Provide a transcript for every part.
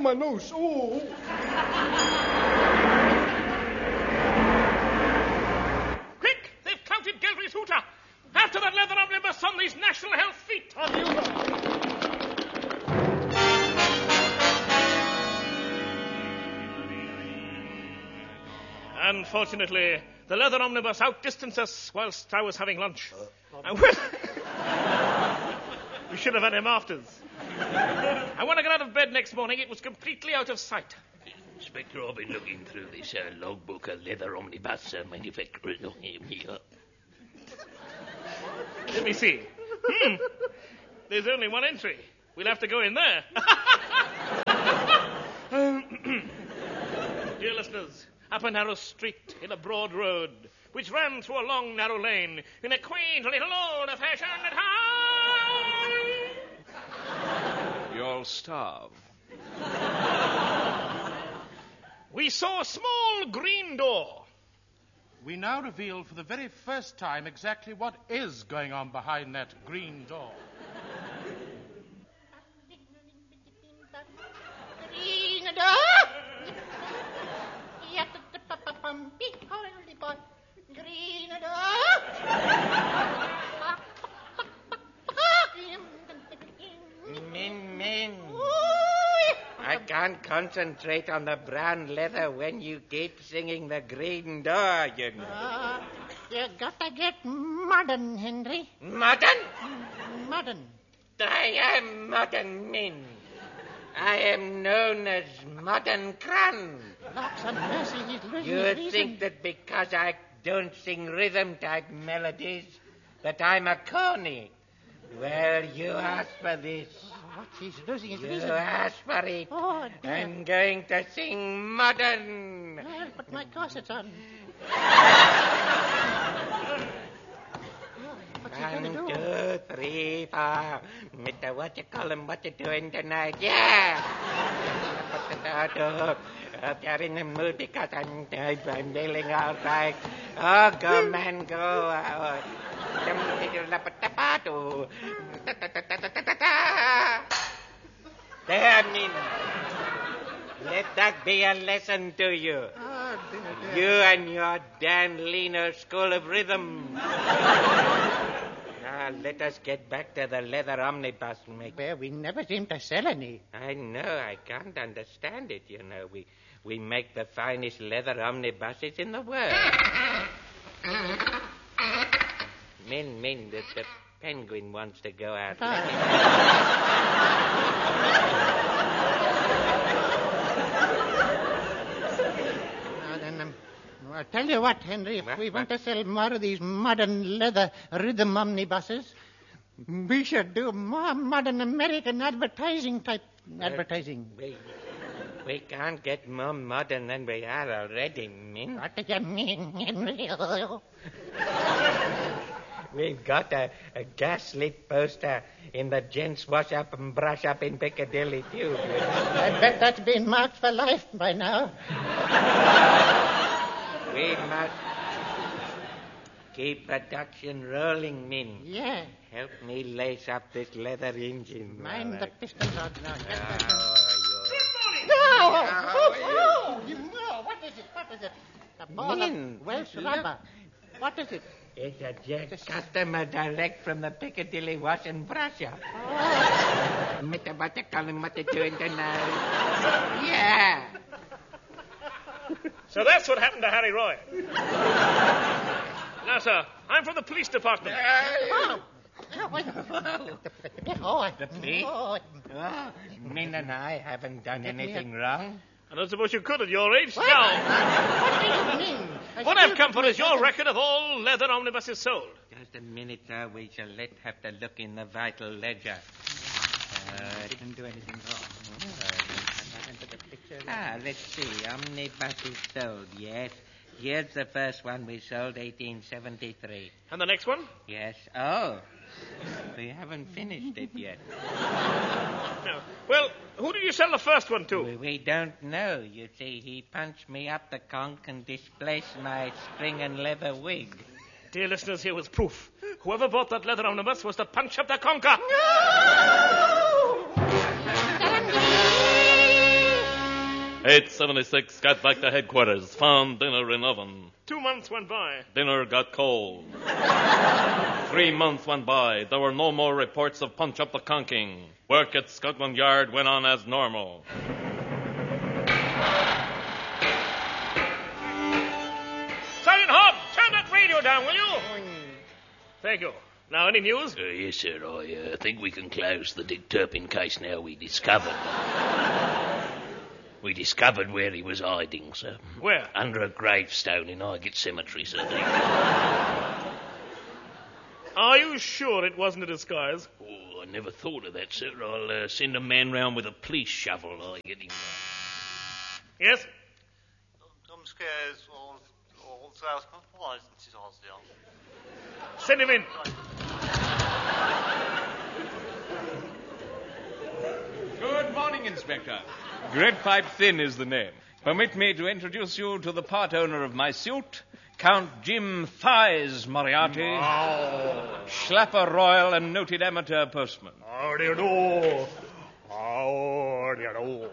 my nose. Oh. Quick! They've counted Gelry's hooter. After that leather omnibus on these National Health feet. Unfortunately, the leather omnibus outdistanced us whilst I was having lunch. We should have had him afters. And when I got out of bed next morning, it was completely out of sight. Inspector, I've been looking through this logbook of leather omnibus manufacturer. Let me see. There's only one entry. We'll have to go in there. Dear listeners, up a narrow street in a broad road, which ran through a long, narrow lane, in a quaint little old-fashioned town. You'll starve. We saw a small green door. We now reveal for the very first time exactly what is going on behind that green door. Min. I can't concentrate on the brown leather when you keep singing the green door, you know. You gotta get modern, Henry. Modern? Modern. I am modern, Min. I am known as Modern Cran. Locks and mercy, he's losing his You reason. think that because I don't sing rhythm-type melodies that I'm a coney? Well, you asked for this. What? He's losing his You reason. asked for it. Oh, dear. I'm going to sing modern. Well, put my corsets on. What's he going to do? 1, 2, 3, 4. Mr. What you doing tonight? Yeah. They're in the mood because I'm yelling all right. Oh, go, man, go. There, Min. Let that be a lesson to you. Oh, dear. You and your Dan Leno School of Rhythm. Now, let us get back to the leather omnibus maker. Well, we never seem to sell any. I know, I can't understand it, you know. We make the finest leather omnibuses in the world. Min, the penguin wants to go out. I'll tell you what, Henry, if we want to sell more of these modern leather rhythm omnibuses, we should do more modern American advertising. We can't get more modern than we are already, Min. What do you mean, Henry? We've got a gaslit poster in the gents' wash-up and brush-up in Piccadilly, too. I bet that's been marked for life by now. We must keep production rolling, Min. Yeah. Help me lace up this leather engine. Mind the pistol rod now. What is it? A ball of Welsh rubber. What is it? It's a just customer direct from the Piccadilly Wash and Brush Up. Mr. Buttercullen, what you doing tonight? Yeah. So that's what happened to Harry Roy. Now, sir, I'm from the police department. The police? Min and I haven't done anything wrong. I don't suppose you could at your age. What? Now, What do you mean? what I've come for is your record of all leather omnibuses sold. Just a minute, sir. We shall have to look in the vital ledger. Didn't do anything wrong. Let's see. Omnibuses sold, yes. Here's the first one we sold, 1873. And the next one? Yes. Oh, we haven't finished it yet. No. Well, who did you sell the first one to? We don't know. You see, he punched me up the conch and displaced my string and leather wig. Dear listeners, here was proof. Whoever bought that leather omnibus was to punch up the conker. No! 876 got back to headquarters. Found dinner in oven. 2 months went by. Dinner got cold. 3 months went by. There were no more reports of punch up the conking. Work at Scotland Yard went on as normal. Sergeant Hobb, turn that radio down, will you? Thank you. Now, any news? Yes, sir. I think we can close the Dick Turpin case now. We discovered where he was hiding, sir. Where? Under a gravestone in Highgate Cemetery, sir. Are you sure it wasn't a disguise? Oh, I never thought of that, sir. I'll send a man round with a police shovel. I'll get him. Yes? Send him in. Good morning, Inspector. Great Pipe Thin is the name. Permit me to introduce you to the part owner of my suit, Count Jim Thighs Moriarty, Schlapper Royal and noted amateur postman. How do you do? How do you do?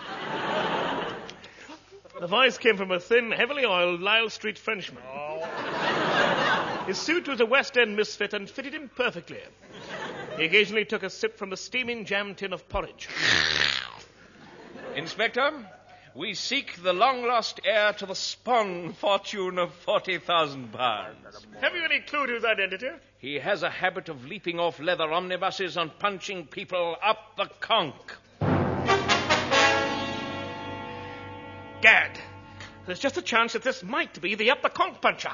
The voice came from a thin, heavily oiled Lyle Street Frenchman. His suit was a West End misfit and fitted him perfectly. He occasionally took a sip from a steaming jam tin of porridge. Inspector, we seek the long-lost heir to the Spon fortune of £40,000. Have you any clue to his identity? He has a habit of leaping off leather omnibuses and punching people up the conch. Gad. There's just a chance that this might be the up-the-conch puncher.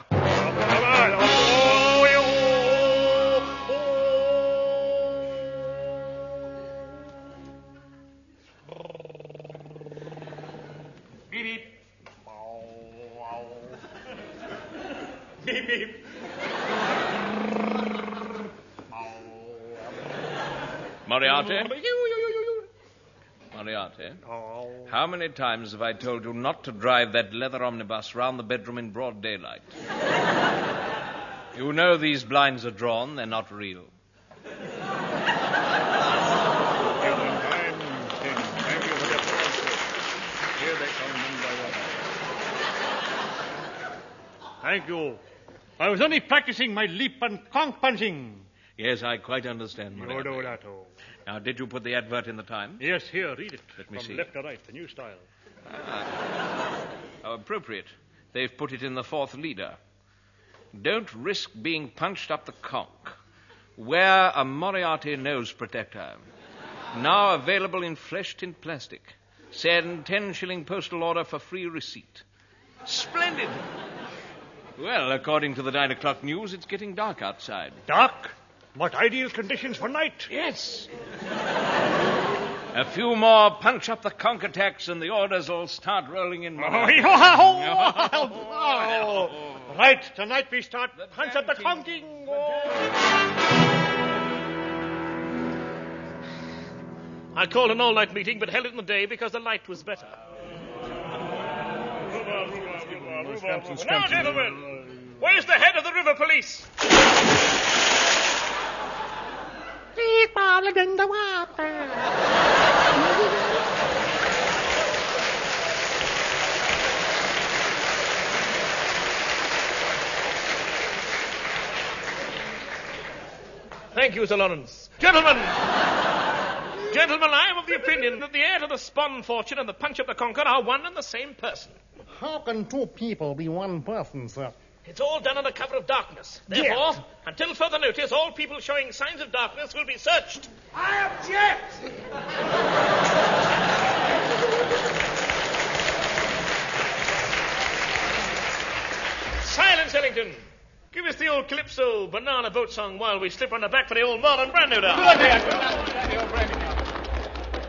Beep, beep. Beep, beep. Moriarty? Moriarty? How many times have I told you not to drive that leather omnibus round the bedroom in broad daylight? You know these blinds are drawn, they're not real. Thank you. I was only practicing my leap and conch punching. Yes, I quite understand, Moriarty. Now, did you put the advert in the Times? Yes, here, read it. Let me From see. left to right, the new style. How appropriate. They've put it in the fourth leader. Don't risk being punched up the conch. Wear a Moriarty nose protector. Now available in flesh tint plastic. Send 10-shilling postal order for free receipt. Splendid. Well, according to the 9 o'clock news, it's getting dark outside. Dark? What ideal conditions for night. Yes. A few more punch up the conch attacks and the orders will start rolling in. Right, tonight we start punch up the conking. I called an all-night meeting, but held it in the day because the light was better. Now, gentlemen, where's the head of the river police? People in the water. Thank you, Sir Lawrence. Gentlemen, I am of the opinion that the heir to the Spon fortune and the punch up the conker are one and the same person. How can two people be one person, sir? It's all done under cover of darkness. Therefore, until further notice, all people showing signs of darkness will be searched. I object! Silence, Ellington. Give us the old Calypso banana boat song while we slip on the back for the old Marlon Brando down.